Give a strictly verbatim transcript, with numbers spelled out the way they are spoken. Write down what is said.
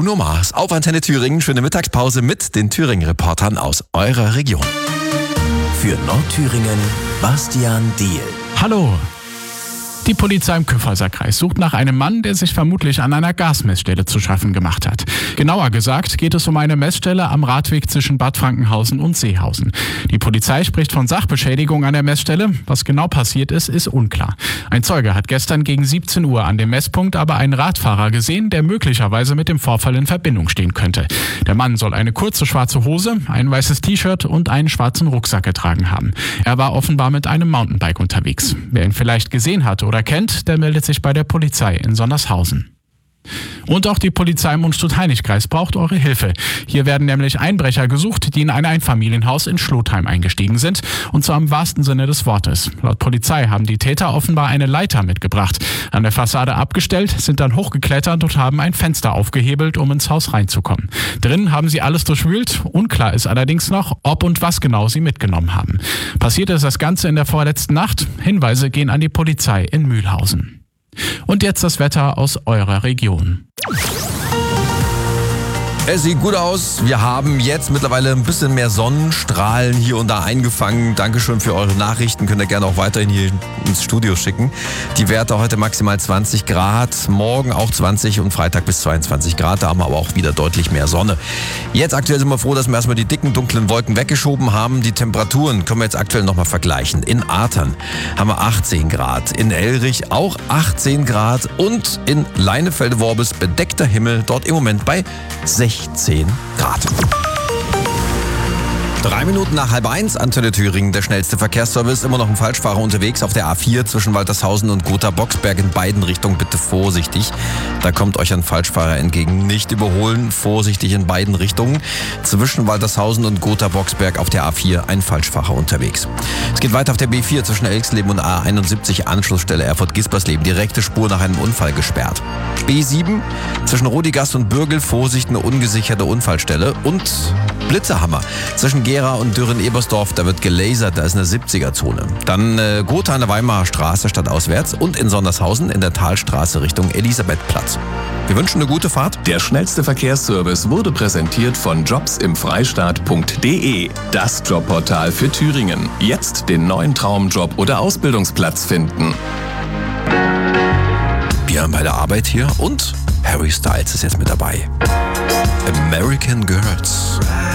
Bruno Mars auf Antenne Thüringen. Schöne Mittagspause mit den Thüringen-Reportern aus eurer Region. Für Nordthüringen, Bastian Diehl. Hallo. Die Polizei im Kyffhäuserkreis sucht nach einem Mann, der sich vermutlich an einer Gasmessstelle zu schaffen gemacht hat. Genauer gesagt geht es um eine Messstelle am Radweg zwischen Bad Frankenhausen und Seehausen. Die Polizei spricht von Sachbeschädigung an der Messstelle. Was genau passiert ist, ist unklar. Ein Zeuge hat gestern gegen siebzehn Uhr an dem Messpunkt aber einen Radfahrer gesehen, der möglicherweise mit dem Vorfall in Verbindung stehen könnte. Der Mann soll eine kurze schwarze Hose, ein weißes T-Shirt und einen schwarzen Rucksack getragen haben. Er war offenbar mit einem Mountainbike unterwegs. Wer ihn vielleicht gesehen hat oder kennt, der meldet sich bei der Polizei in Sondershausen. Und auch die Polizei im Unstrut-Hainich-Kreis braucht eure Hilfe. Hier werden nämlich Einbrecher gesucht, die in ein Einfamilienhaus in Schlotheim eingestiegen sind. Und zwar im wahrsten Sinne des Wortes. Laut Polizei haben die Täter offenbar eine Leiter mitgebracht. An der Fassade abgestellt, sind dann hochgeklettert und haben ein Fenster aufgehebelt, um ins Haus reinzukommen. Drin haben sie alles durchwühlt. Unklar ist allerdings noch, ob und was genau sie mitgenommen haben. Passiert ist das Ganze in der vorletzten Nacht. Hinweise gehen an die Polizei in Mühlhausen. Und jetzt das Wetter aus eurer Region. Es sieht gut aus. Wir haben jetzt mittlerweile ein bisschen mehr Sonnenstrahlen hier und da eingefangen. Dankeschön für eure Nachrichten. Könnt ihr gerne auch weiterhin hier ins Studio schicken. Die Werte heute maximal zwanzig Grad, morgen auch zwanzig und Freitag bis zweiundzwanzig Grad. Da haben wir aber auch wieder deutlich mehr Sonne. Jetzt aktuell sind wir froh, dass wir erstmal die dicken, dunklen Wolken weggeschoben haben. Die Temperaturen können wir jetzt aktuell nochmal vergleichen. In Artern haben wir achtzehn Grad, in Elrich auch achtzehn Grad und in Leinefelde-Worbis bedeckter Himmel, dort im Moment bei sechzehn Grad. Drei Minuten nach halb eins, Antenne Thüringen, der schnellste Verkehrsservice. Immer noch ein Falschfahrer unterwegs auf der A vier zwischen Waltershausen und Gotha-Boxberg in beiden Richtungen. Bitte vorsichtig. Da kommt euch ein Falschfahrer entgegen. Nicht überholen, vorsichtig in beiden Richtungen. Zwischen Waltershausen und Gotha-Boxberg auf der A vier ein Falschfahrer unterwegs. Es geht weiter auf der B vier zwischen Elxleben und A einundsiebzig, Anschlussstelle Erfurt-Gispersleben. Direkte Spur nach einem Unfall gesperrt. B sieben zwischen Rodigast und Bürgel, Vorsicht, eine ungesicherte Unfallstelle. Und Blitzerhammer zwischen Gera und Dürren-Ebersdorf, da wird gelasert, da ist eine siebziger-Zone. Dann äh, Gotha an der Weimarer Straße stadtauswärts und in Sondershausen in der Talstraße Richtung Elisabethplatz. Wir wünschen eine gute Fahrt. Der schnellste Verkehrsservice wurde präsentiert von jobs im freistaat punkt de, das Jobportal für Thüringen. Jetzt den neuen Traumjob oder Ausbildungsplatz finden. Wir haben bei der Arbeit hier und Harry Styles ist jetzt mit dabei. American Girls.